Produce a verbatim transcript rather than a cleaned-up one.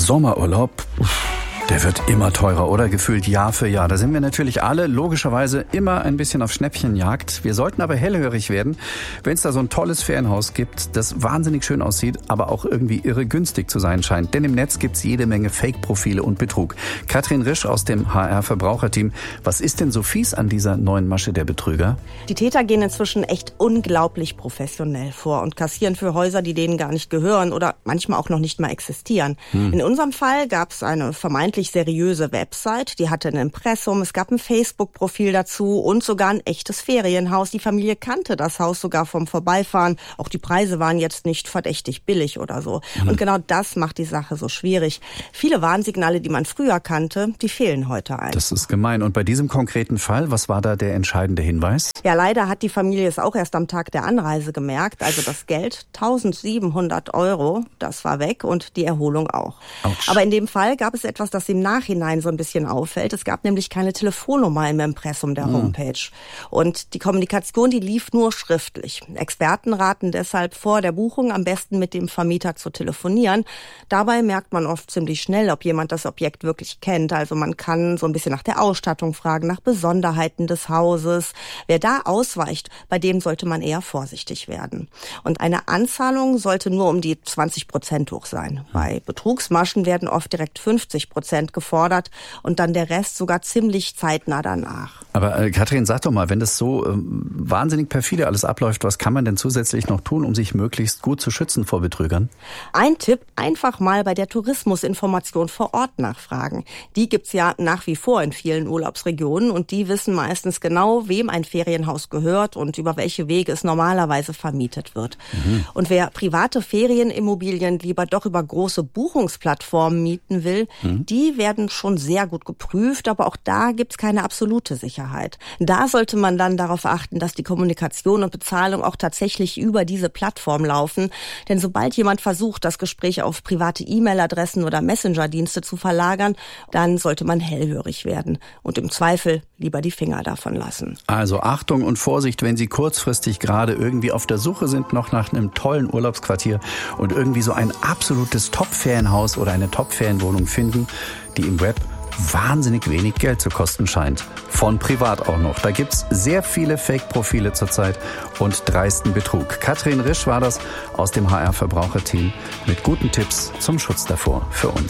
Sommerurlaub, der wird immer teurer, oder? Gefühlt Jahr für Jahr. Da sind wir natürlich alle logischerweise immer ein bisschen auf Schnäppchenjagd. Wir sollten aber hellhörig werden, wenn es da so ein tolles Ferienhaus gibt, das wahnsinnig schön aussieht, aber auch irgendwie irre günstig zu sein scheint. Denn im Netz gibt's jede Menge Fake-Profile und Betrug. Katrin Risch aus dem H R-Verbraucherteam. Was ist denn so fies an dieser neuen Masche der Betrüger? Die Täter gehen inzwischen echt unglaublich professionell vor und kassieren für Häuser, die denen gar nicht gehören oder manchmal auch noch nicht mal existieren. Hm. In unserem Fall gab's eine vermeintlich seriöse Website, die hatte ein Impressum, es gab ein Facebook-Profil dazu und sogar ein echtes Ferienhaus. Die Familie kannte das Haus sogar vom Vorbeifahren. Auch die Preise waren jetzt nicht verdächtig billig oder so. Mhm. Und genau das macht die Sache so schwierig. Viele Warnsignale, die man früher kannte, die fehlen heute einfach. Das ist gemein. Und bei diesem konkreten Fall, was war da der entscheidende Hinweis? Ja, leider hat die Familie es auch erst am Tag der Anreise gemerkt. Also das Geld, eintausendsiebenhundert Euro, das war weg und die Erholung auch. Autsch. Aber in dem Fall gab es etwas, das im Nachhinein so ein bisschen auffällt. Es gab nämlich keine Telefonnummer im Impressum der Homepage. Und die Kommunikation, die lief nur schriftlich. Experten raten deshalb vor der Buchung am besten mit dem Vermieter zu telefonieren. Dabei merkt man oft ziemlich schnell, ob jemand das Objekt wirklich kennt. Also man kann so ein bisschen nach der Ausstattung fragen, nach Besonderheiten des Hauses. Wer da ausweicht, bei dem sollte man eher vorsichtig werden. Und eine Anzahlung sollte nur um die zwanzig Prozent hoch sein. Bei Betrugsmaschen werden oft direkt fünfzig Prozent gefordert und dann der Rest sogar ziemlich zeitnah danach. Aber äh, Katrin, sag doch mal, wenn das so ähm, wahnsinnig perfide alles abläuft, was kann man denn zusätzlich noch tun, um sich möglichst gut zu schützen vor Betrügern? Ein Tipp, einfach mal bei der Tourismusinformation vor Ort nachfragen. Die gibt's ja nach wie vor in vielen Urlaubsregionen und die wissen meistens genau, wem ein Ferienhaus gehört und über welche Wege es normalerweise vermietet wird. Mhm. Und wer private Ferienimmobilien lieber doch über große Buchungsplattformen mieten will, mhm. die werden schon sehr gut geprüft, aber auch da gibt's keine absolute Sicherheit. Da sollte man dann darauf achten, dass die Kommunikation und Bezahlung auch tatsächlich über diese Plattform laufen. Denn sobald jemand versucht, das Gespräch auf private E-Mail-Adressen oder Messenger-Dienste zu verlagern, dann sollte man hellhörig werden und im Zweifel lieber die Finger davon lassen. Also Achtung und Vorsicht, wenn Sie kurzfristig gerade irgendwie auf der Suche sind, noch nach einem tollen Urlaubsquartier und irgendwie so ein absolutes Top-Ferienhaus oder eine Top-Ferienwohnung finden, die im Web wahnsinnig wenig Geld zu kosten scheint. Von privat auch noch. Da gibt's sehr viele Fake-Profile zurzeit und dreisten Betrug. Katrin Risch war das aus dem H R-Verbraucherteam mit guten Tipps zum Schutz davor für uns.